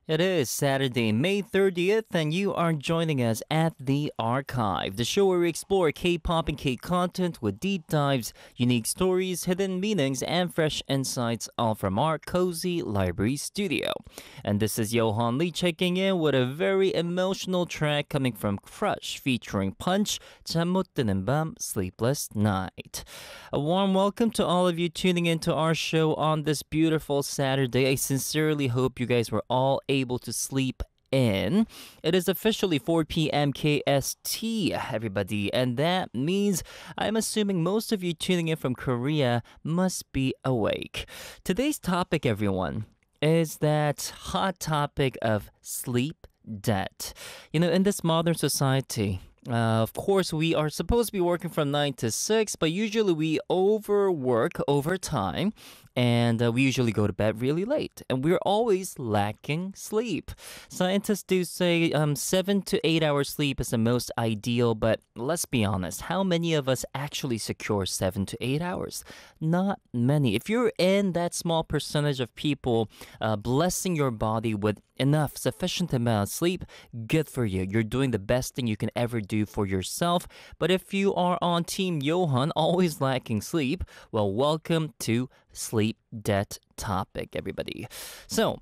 It is Saturday, May 30th, and you are joining us at The Archive, the show where we explore K-pop and K-content with deep dives, unique stories, hidden meanings, and fresh insights, all from our cozy library studio. And this is Johan Lee checking in with a very emotional track coming from Crush featuring Punch, 잠 못 드는 밤, Sleepless Night. A warm welcome to all of you tuning into our show on this beautiful Saturday. I sincerely hope you guys were all able to sleep in. It is officially 4 p.m. KST, everybody, and that means I'm assuming most of you tuning in from Korea must be awake. Today's topic, everyone, is that hot topic of sleep debt. You know, in this modern society, of course, we are supposed to be working from 9 to 6, but usually we overwork overtime and we usually go to bed really late and we're always lacking sleep. Scientists do say 7 to 8 hours sleep is the most ideal, but let's be honest, how many of us actually secure 7 to 8 hours? Not many. If you're in that small percentage of people blessing your body with enough, sufficient amount of sleep, good for you. You're doing the best thing you can ever do for yourself. But if you are on Team Johan, always lacking sleep, well, welcome to Sleep Debt topic, everybody. So,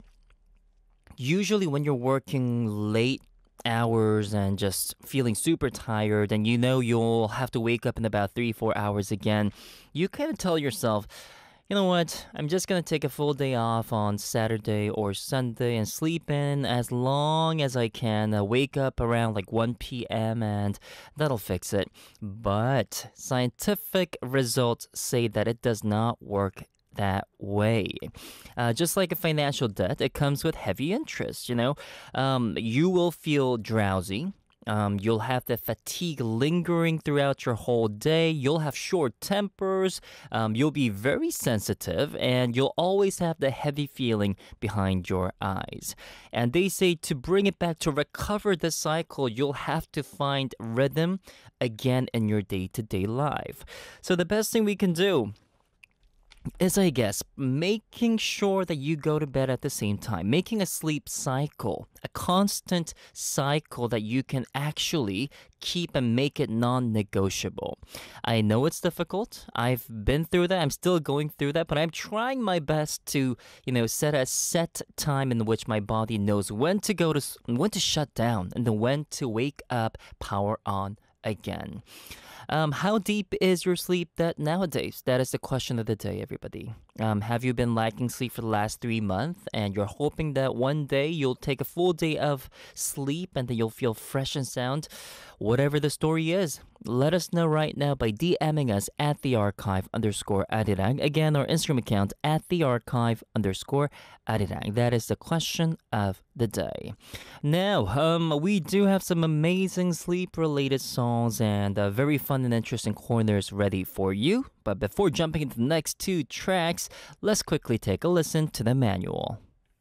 usually when you're working late hours and just feeling super tired and you know you'll have to wake up in about 3-4 hours again, you kind of tell yourself, you know what, I'm just going to take a full day off on Saturday or Sunday and sleep in as long as I can, wake up around like 1 p.m. and that'll fix it. But scientific results say that it does not work that way. Just like a financial debt, it comes with heavy interest, you know. You will feel drowsy. You'll have the fatigue lingering throughout your whole day. You'll have short tempers. You'll be very sensitive and you'll always have the heavy feeling behind your eyes. And they say to bring it back, to recover the cycle, you'll have to find rhythm again in your day-to-day life. So the best thing we can do is, I guess, making sure that you go to bed at the same time, making a sleep cycle, a constant cycle that you can actually keep and make it non-negotiable. I know it's difficult. I've been through that. I'm still going through that, but I'm trying my best to, set a set time in which my body knows when to shut down and then when to wake up, power on again. How deep is your sleep debt nowadays? That is the question of the day, everybody. Have you been lacking sleep for the last 3 months and you're hoping that one day you'll take a full day of sleep and then you'll feel fresh and sound? Whatever the story is, let us know right now by DMing us at @thearchive_arirang. Again, our Instagram account at @thearchive_arirang. That is the question of the day. Now, we do have some amazing sleep-related songs and very fun and interesting corners ready for you. But before jumping into the next two tracks, let's quickly take a listen to the manual.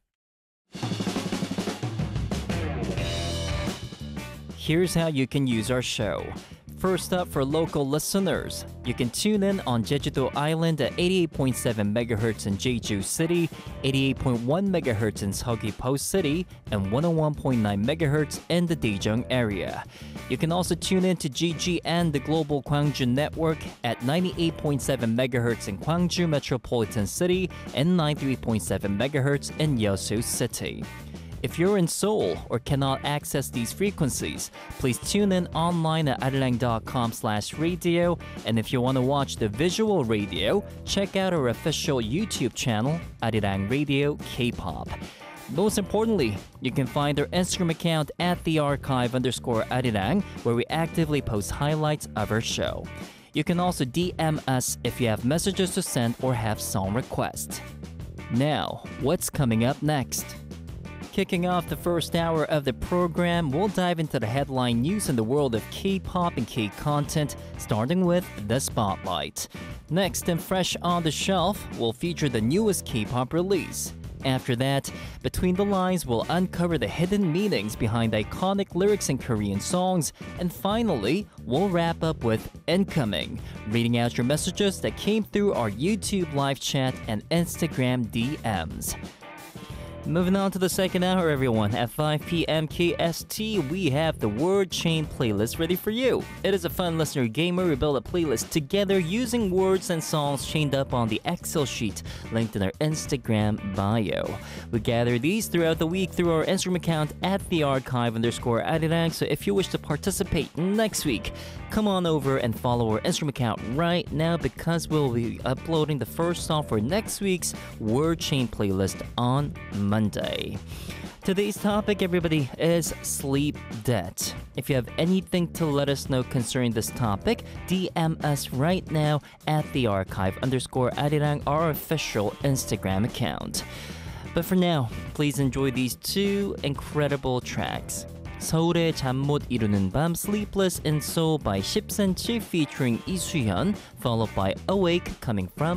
Here's how you can use our show. First up, for local listeners, you can tune in on Jeju-do Island at 88.7 MHz in Jeju City, 88.1 MHz in Seogwipo City, and 101.9 MHz in the Daejeong area. You can also tune in to GGN, the Global Gwangju Network, at 98.7 MHz in Gwangju Metropolitan City and 93.7 MHz in Yeosu City. If you're in Seoul or cannot access these frequencies, please tune in online at arirang.com/radio. And if you want to watch the visual radio, check out our official YouTube channel, Arirang Radio K-pop. Most importantly, you can find our Instagram account at @thearchive_arirang, where we actively post highlights of our show. You can also DM us if you have messages to send or have song requests. Now, what's coming up next? Kicking off the first hour of the program, we'll dive into the headline news in the world of K-pop and K-content, starting with The Spotlight. Next, and fresh on the shelf, we'll feature the newest K-pop release. After that, Between the Lines will uncover the hidden meanings behind iconic lyrics in Korean songs. And finally, we'll wrap up with Incoming, reading out your messages that came through our YouTube live chat and Instagram DMs. Moving on to the second hour, everyone. At 5 p.m. KST, we have the Word Chain playlist ready for you. It is a fun listener gamer. We build a playlist together using words and songs chained up on the Excel sheet linked in our Instagram bio. We gather these throughout the week through our Instagram account at @thearchive_arirang. So if you wish to participate next week, come on over and follow our Instagram account right now because we'll be uploading the first song for next week's Word Chain playlist on Monday. Today's topic, everybody, is sleep debt. If you have anything to let us know concerning this topic, DM us right now at @thearchive_arirang, our official Instagram account. But for now, please enjoy these two incredible tracks. 서울의 잠 못 이루는 밤 Sleepless in Seoul by 10cm featuring 이수현, followed by Awake coming from